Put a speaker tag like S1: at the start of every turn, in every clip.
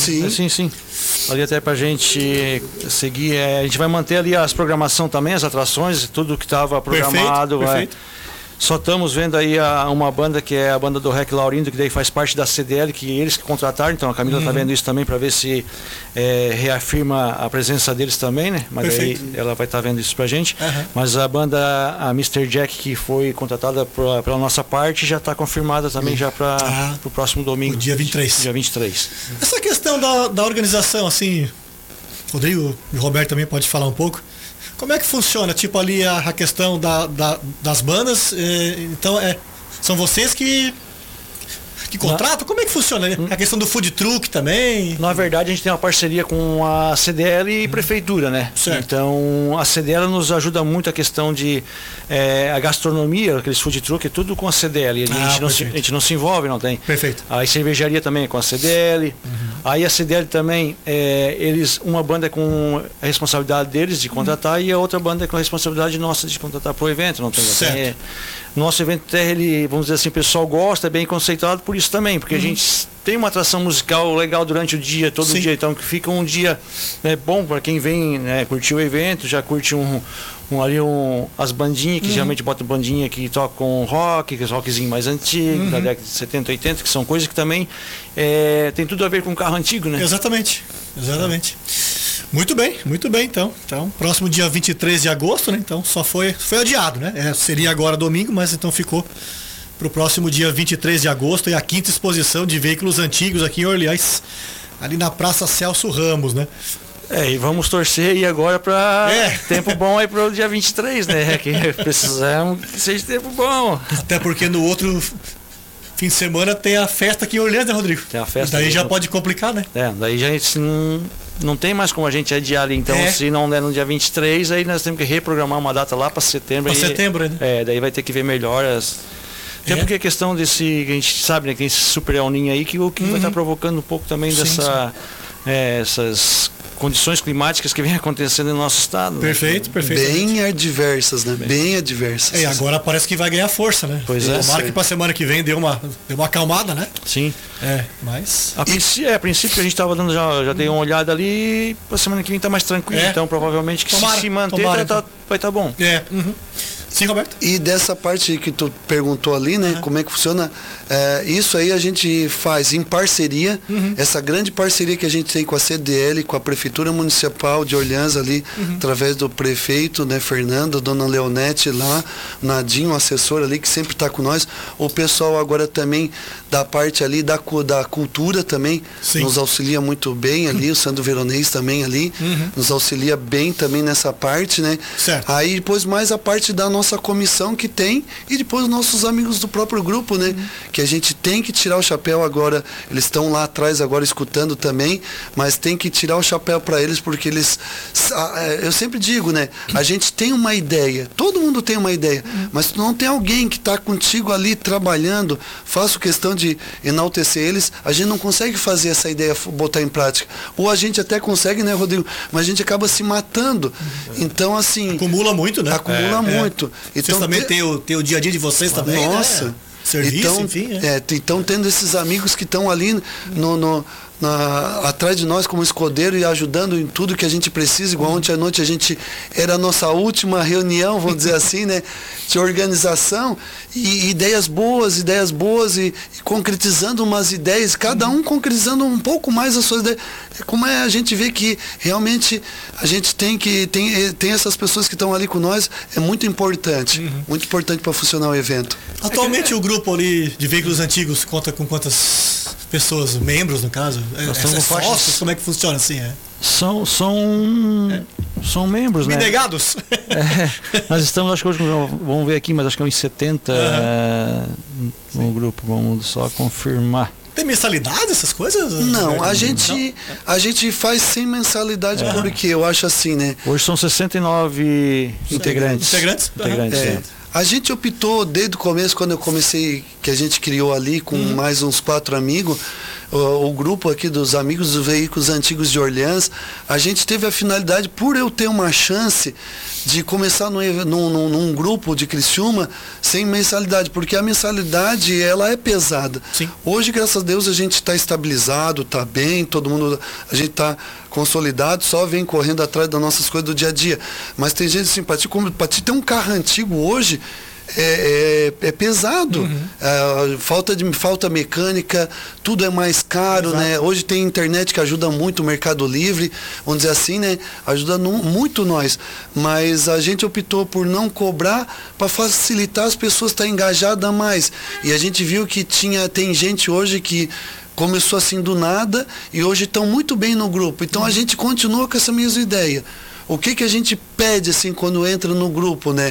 S1: Sim.
S2: Sim. Ali até pra gente seguir, a gente vai manter ali as programação também, as atrações, tudo que estava programado.
S3: Perfeito.
S2: Só estamos vendo aí uma banda que é a banda do Rec Laurindo, que daí faz parte da CDL, que eles que contrataram, então a Camila está vendo isso também para ver se reafirma a presença deles também, né? Mas
S3: Perfeito.
S2: aí ela vai estar vendo isso pra gente. Mas a banda, a Mr. Jack, que foi contratada pela nossa parte, já está confirmada também já para o próximo domingo.
S3: O dia 23.
S2: Dia 23.
S3: Essa questão da organização, assim, Rodrigo e Roberto também pode falar um pouco. Como é que funciona, tipo, ali a questão das bandas? Então, são vocês que contratam? Como é que funciona? A questão do food truck também?
S2: Na verdade, a gente tem uma parceria com a CDL e prefeitura, né?
S3: Certo.
S2: Então, a CDL nos ajuda muito a questão de a gastronomia, aqueles food truck, é tudo com a CDL. A gente não se envolve, não tem.
S3: Perfeito.
S2: Aí cervejaria também é com a CDL. Aí a CDL também, uma banda é com a responsabilidade deles de contratar e a outra banda é com a responsabilidade nossa de contratar para o evento. Não tem.
S3: Certo.
S2: Nosso evento, ele, vamos dizer assim, o pessoal gosta, é bem conceituado por isso também, porque a gente tem uma atração musical legal durante o dia, todo dia, então que fica um dia bom para quem vem curtir o evento, já curte as bandinhas, que geralmente botam bandinha que tocam rock, que é rockzinho mais antigo, da década de 70, 80, que são coisas que também tem tudo a ver com carro antigo, né?
S3: Exatamente. Muito bem, então. Então, próximo dia 23 de agosto, né? Então, só foi adiado, né? Seria agora domingo, mas então ficou para o próximo dia 23 de agosto, e a 5ª exposição de veículos antigos aqui em Orleans, ali na Praça Celso Ramos, né?
S2: E vamos torcer aí agora para tempo bom aí para o dia 23, né? Que precisamos que seja tempo bom.
S3: Até porque no outro fim de semana tem a festa aqui em Orleans, né, Rodrigo?
S2: Tem a festa.
S3: Daí já pode complicar, né?
S2: Daí já não tem mais como a gente adiar ali. Então, se não der no dia 23, aí nós temos que reprogramar uma data lá para setembro.
S3: Para setembro, né?
S2: Daí vai ter que ver melhor até porque a questão desse, que a gente sabe, né, que tem esse super El Niño aí, que vai estar provocando um pouco também essas condições climáticas que vem acontecendo no nosso estado.
S3: Perfeito.
S1: Bem adversas, né? Bem adversas.
S3: Agora parece que vai ganhar força, né?
S2: Pois é.
S3: Tomara que para semana que vem deu uma acalmada, né?
S2: Sim.
S3: Mas...
S2: A princípio a gente estava dando, já dei uma olhada ali, para semana que vem tá mais tranquilo, então provavelmente que se manter vai estar bom.
S3: Sim, Roberto?
S1: E dessa parte que tu perguntou ali, né? Como é que funciona? Isso aí a gente faz em parceria, essa grande parceria que a gente tem com a CDL, com a Prefeitura Municipal de Orleans ali, através do prefeito, né, Fernando, dona Leonete lá, Nadinho, assessor ali, que sempre está com nós. O pessoal agora também da parte ali da cultura também nos auxilia muito bem ali, o Sandro Veronês também ali, nos auxilia bem também nessa parte, né?
S3: Certo.
S1: Aí depois mais a parte da nossa comissão que tem, e depois os nossos amigos do próprio grupo, né? Que a gente tem que tirar o chapéu agora, eles estão lá atrás agora escutando também, mas tem que tirar o chapéu para eles, porque eles, eu sempre digo, né? A gente tem uma ideia, todo mundo tem uma ideia, mas não tem alguém que está contigo ali trabalhando, faço questão de enaltecer eles, a gente não consegue fazer essa ideia, botar em prática. Ou a gente até consegue, né, Rodrigo? Mas a gente acaba se matando. Então, assim...
S3: Acumula muito, né?
S1: Acumula muito.
S3: Então, vocês também tem o dia a dia de vocês também,
S1: nossa,
S3: né? Serviço,
S1: então,
S3: enfim.
S1: Então, tendo esses amigos que estão ali atrás de nós como escudeiro e ajudando em tudo que a gente precisa, igual ontem à noite era a nossa última reunião, vamos dizer assim, né, de organização, e ideias boas e concretizando umas ideias, cada um concretizando um pouco mais as suas ideias. Como a gente vê que realmente a gente tem essas pessoas que estão ali com nós, é muito importante para funcionar o evento.
S3: Atualmente o grupo ali de veículos antigos conta com quantas pessoas, membros no caso? Sócios? Como é que funciona assim?
S2: São membros, né?
S3: Abnegados?
S2: Nós estamos, acho que hoje, vamos ver aqui, mas acho que é uns 70 no grupo, vamos só confirmar.
S3: Tem mensalidade, essas coisas?
S1: Não, a gente faz sem mensalidade, porque eu acho assim, né?
S2: Hoje são 69 integrantes.
S3: Integrantes?
S1: A gente optou desde o começo, quando eu comecei, que a gente criou ali com mais uns 4 amigos, o grupo aqui dos Amigos dos Veículos Antigos de Orleans, a gente teve a finalidade, por eu ter uma chance de começar num grupo de Criciúma sem mensalidade, porque a mensalidade ela é pesada.
S3: Sim.
S1: Hoje, graças a Deus, a gente está estabilizado, está bem, todo mundo, a gente está consolidado, só vem correndo atrás das nossas coisas do dia a dia. Mas tem gente assim, para ti ter um carro antigo hoje, é pesado. Falta mecânica, tudo é mais caro, né? Hoje tem internet que ajuda muito, o Mercado Livre, vamos dizer assim, né? Ajuda muito nós. Mas a gente optou por não cobrar para facilitar as pessoas estar engajadas mais. E a gente viu que tem gente hoje que começou assim do nada e hoje estão muito bem no grupo. Então a gente continua com essa mesma ideia. O que a gente pede assim quando entra no grupo, né?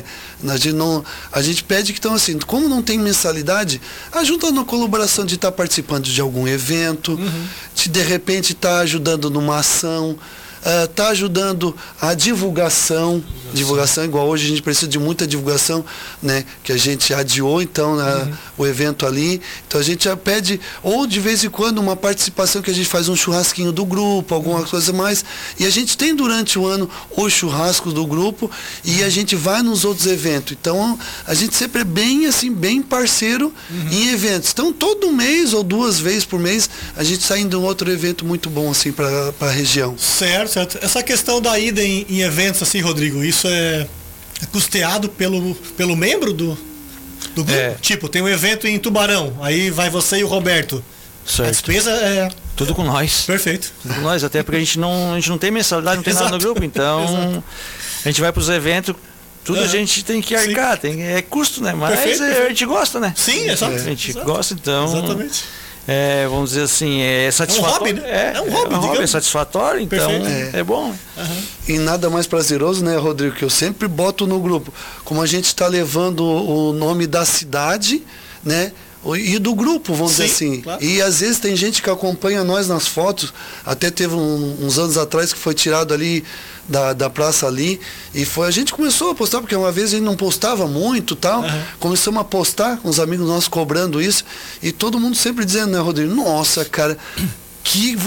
S1: A gente pede que, então assim, como não tem mensalidade, ajuda na colaboração de estar participando de algum evento, de repente estar ajudando numa ação, tá ajudando a divulgação, igual hoje a gente precisa de muita divulgação, né? Que a gente adiou então o evento ali, então a gente já pede, ou de vez em quando uma participação que a gente faz um churrasquinho do grupo, alguma coisa mais, e a gente tem durante o ano os churrascos do grupo e a gente vai nos outros eventos, então a gente sempre é bem assim, bem parceiro em eventos, então todo mês ou 2 vezes por mês a gente sai em um outro evento muito bom assim para a região.
S3: Certo. Essa questão da ida em eventos assim, Rodrigo, isso é custeado pelo membro do grupo? Tipo, tem um evento em Tubarão, aí vai você e o Roberto.
S2: Certo.
S3: A despesa é...
S2: Tudo com nós.
S3: Perfeito.
S2: Tudo com nós, até porque a gente não tem mensalidade, não tem nada no grupo, então a gente vai para os eventos, tudo a gente tem que arcar, é custo, né? Mas a gente gosta, né?
S3: Sim, exato.
S2: A gente gosta, então...
S3: Exatamente.
S2: vamos dizer assim, é satisfatório.
S3: É um hobby,
S2: é satisfatório, então é bom.
S1: E nada mais prazeroso, né, Rodrigo, que eu sempre boto no grupo, como a gente está levando o nome da cidade, né, e do grupo, vamos dizer assim. Claro. E às vezes tem gente que acompanha nós nas fotos, até teve uns anos atrás que foi tirado ali da praça ali, e a gente começou a postar, porque uma vez a gente não postava muito e tal, começamos a postar com os amigos nossos cobrando isso, e todo mundo sempre dizendo, né, Rodrigo, nossa, cara, que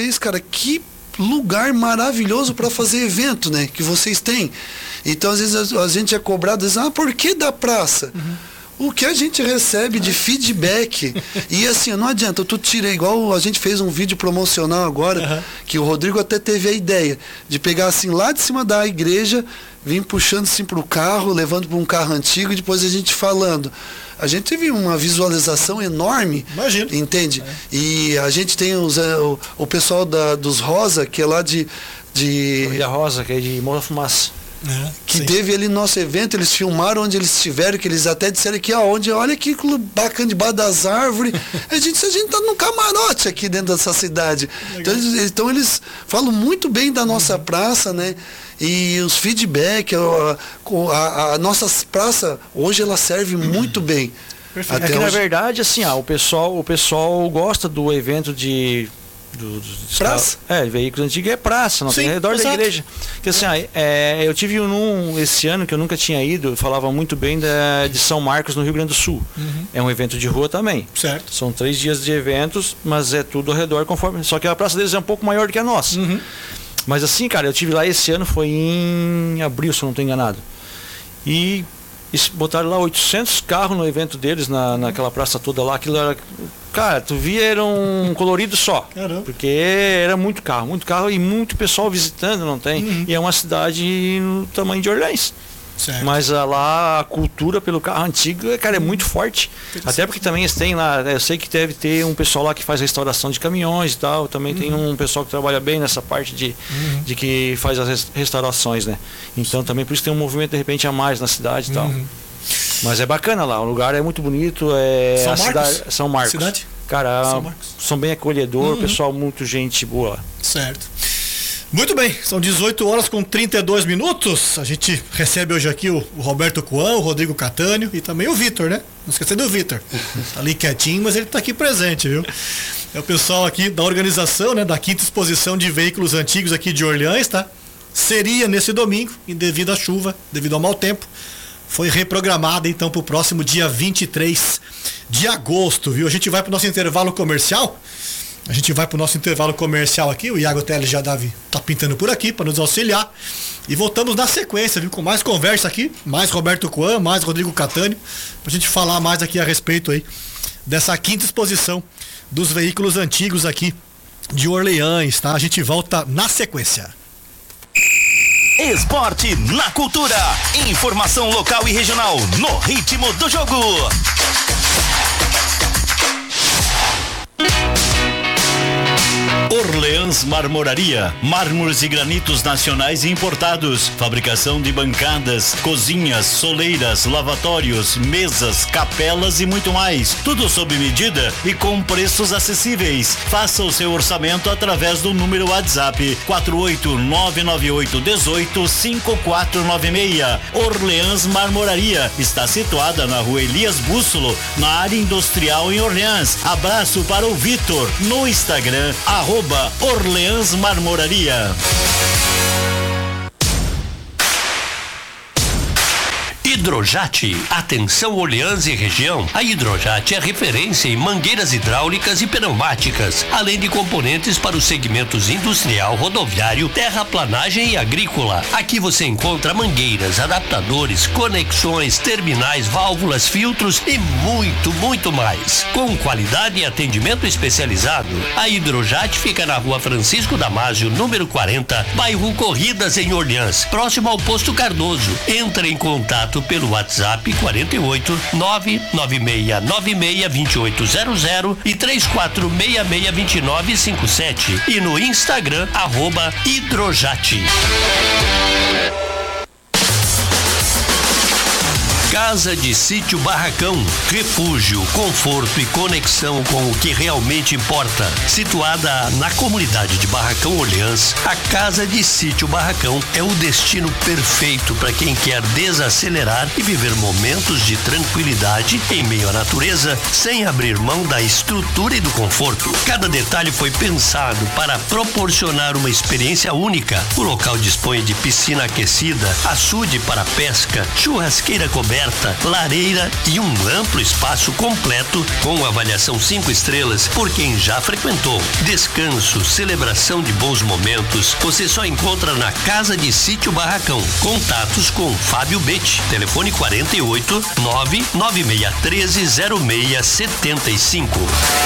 S1: lugar maravilhoso para fazer evento, né, que vocês têm. Então às vezes a gente é cobrado, diz, por que da praça? O que a gente recebe de feedback, e assim, não adianta, tu tira, igual a gente fez um vídeo promocional agora, que o Rodrigo até teve a ideia de pegar assim, lá de cima da igreja, vir puxando assim pro carro, levando para um carro antigo, e depois a gente falando. A gente teve uma visualização enorme,
S3: imagina,
S1: entende? E a gente tem o pessoal dos Rosa, que é lá de
S2: Rosa, que é de Morro da Fumaça.
S1: Que teve ali no nosso evento, eles filmaram onde eles estiveram, que eles até disseram que olha que bacana debaixo das árvores. A gente tá num camarote aqui dentro dessa cidade. Então eles falam muito bem da nossa praça, né? E os feedback, a nossa praça hoje ela serve muito bem.
S2: Até que na verdade assim, o pessoal gosta do evento de
S1: praça?
S2: Veículos antigos é praça, não tem redor da igreja. Porque assim, eu tive esse ano que eu nunca tinha ido, falava muito bem de São Marcos, no Rio Grande do Sul. É um evento de rua também.
S3: Certo.
S2: São 3 dias de eventos, mas é tudo ao redor conforme. Só que a praça deles é um pouco maior do que a nossa. Mas assim, cara, eu tive lá esse ano, foi em abril, se eu não estou enganado. E botaram lá 800 carros no evento deles, naquela praça toda lá. Aquilo era... Cara, tu via, era um colorido só.
S3: Caramba.
S2: Porque era muito carro e muito pessoal visitando, não tem? E é uma cidade no tamanho de Orleans.
S3: Certo.
S2: Mas lá a cultura pelo carro antigo, cara, é muito forte. Até porque também eles têm lá, eu sei que deve ter um pessoal lá que faz restauração de caminhões e tal. Também tem um pessoal que trabalha bem nessa parte de que faz as restaurações, né? Então também por isso tem um movimento de repente a mais na cidade e tal. Mas é bacana lá, o lugar é muito bonito, São Marcos.
S3: Cidade?
S2: Cara,
S3: São Marcos.
S2: São bem acolhedor, pessoal muito gente boa.
S3: Certo. Muito bem, são 18 horas com 32 minutos. A gente recebe hoje aqui o Roberto Coan, o Rodrigo Catânio e também o Vitor, né? Não esquecendo do Vitor. Tá ali quietinho, mas ele tá aqui presente, viu? É o pessoal aqui da organização, né? Da 5ª exposição de veículos antigos aqui de Orleans, tá? Seria nesse domingo, e devido à chuva, devido ao mau tempo, foi reprogramada então para o próximo dia 23 de agosto, viu? A gente vai para o nosso intervalo comercial A gente vai para o nosso intervalo comercial aqui. O Iago Teles já tá pintando por aqui para nos auxiliar. E voltamos na sequência, viu? Com mais conversa aqui. Mais Roberto Coan, mais Rodrigo Catani. Pra gente falar mais aqui a respeito aí dessa 5ª exposição dos veículos antigos aqui de Orleans, tá? A gente volta na sequência.
S4: Esporte na cultura. Informação local e regional no ritmo do jogo. Orleans Marmoraria, mármores e granitos nacionais e importados, fabricação de bancadas, cozinhas, soleiras, lavatórios, mesas, capelas e muito mais, tudo sob medida e com preços acessíveis. Faça o seu orçamento através do número WhatsApp 48998185496. Orleans Marmoraria está situada na Rua Elias Bússolo, na área industrial em Orleans. Abraço para o Vitor no Instagram @Orleans Marmoraria. Hidrojat. Atenção Orleans e região. A Hidrojat é referência em mangueiras hidráulicas e pneumáticas, além de componentes para os segmentos industrial, rodoviário, terraplanagem e agrícola. Aqui você encontra mangueiras, adaptadores, conexões, terminais, válvulas, filtros e muito mais. Com qualidade e atendimento especializado, a Hidrojat fica na Rua Francisco Damásio, número 40, bairro Corridas, em Orleans, próximo ao Posto Cardoso. Entre em contato pelo WhatsApp 48 996962800 e 34662957 e no Instagram @Hidrojat. Casa de Sítio Barracão, refúgio, conforto e conexão com o que realmente importa. Situada na comunidade de Barracão, Orleans, a Casa de Sítio Barracão é o destino perfeito para quem quer desacelerar e viver momentos de tranquilidade em meio à natureza, sem abrir mão da estrutura e do conforto. Cada detalhe foi pensado para proporcionar uma experiência única. O local dispõe de piscina aquecida, açude para pesca, churrasqueira coberta, lareira e um amplo espaço completo com avaliação 5 estrelas por quem já frequentou. Descanso, celebração de bons momentos, você só encontra na Casa de Sítio Barracão. Contatos com Fábio Betti, telefone 48 99613 0675.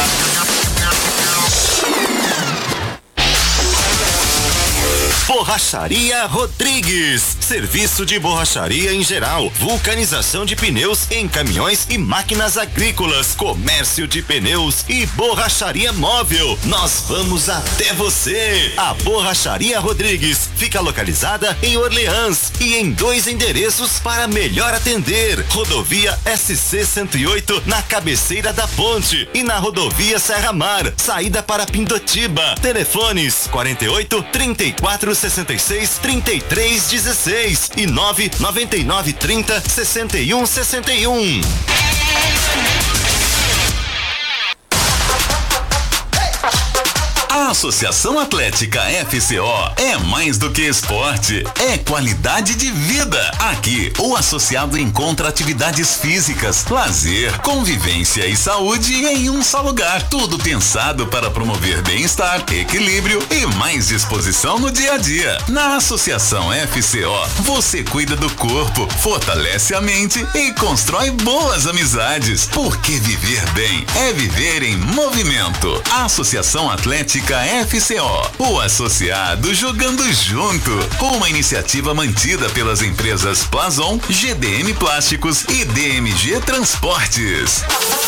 S4: Borracharia Rodrigues. Serviço de borracharia em geral, vulcanização de pneus em caminhões e máquinas agrícolas, comércio de pneus e borracharia móvel. Nós vamos até você. A Borracharia Rodrigues fica localizada em Orleans e em 2 endereços para melhor atender. Rodovia SC 108 na cabeceira da ponte e na rodovia Serra Mar, saída para Pindotiba. Telefones 48 34 66 33 16 e 999 30 61 61. A Associação Atlética FCO é mais do que esporte, é qualidade de vida. Aqui, o associado encontra atividades físicas, lazer, convivência e saúde em um só lugar. Tudo pensado para promover bem-estar, equilíbrio e mais disposição no dia a dia. Na Associação FCO, você cuida do corpo, fortalece a mente e constrói boas amizades. Porque viver bem é viver em movimento. A Associação Atlética FCO, o associado jogando junto. Uma iniciativa mantida pelas empresas Plazon, GDM Plásticos e DMG Transportes.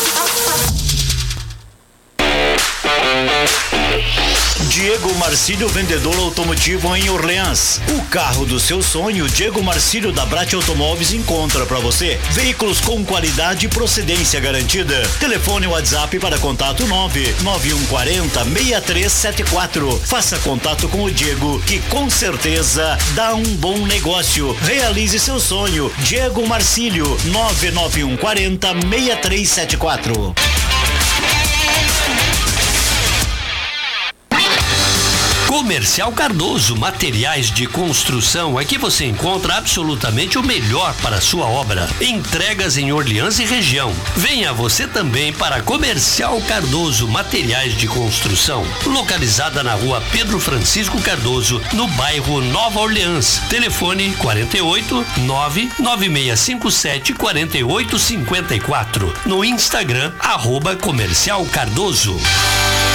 S4: Diego Marcílio, vendedor automotivo em Orleans. O carro do seu sonho, Diego Marcílio da Brat Automóveis encontra para você. Veículos com qualidade e procedência garantida. Telefone WhatsApp para contato 99140-6374. Faça contato com o Diego, que com certeza dá um bom negócio. Realize seu sonho. Diego Marcílio, 99140-6374. Comercial Cardoso, materiais de construção. Aqui você encontra absolutamente o melhor para a sua obra. Entregas em Orleans e região. Venha você também para Comercial Cardoso, materiais de construção. Localizada na rua Pedro Francisco Cardoso, no bairro Nova Orleans. Telefone 48 99657 4854. No Instagram, @Comercial Cardoso.